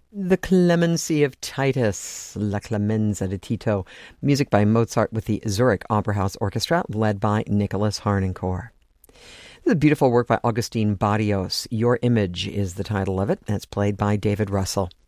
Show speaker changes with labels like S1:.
S1: The Clemency of Titus, La Clemenza de Tito, music by Mozart with the Zurich Opera House Orchestra, led by Nicholas Harnoncourt. This is a beautiful work by Augustin Barrios. Your Image is the title of it, and it's played by David Russell.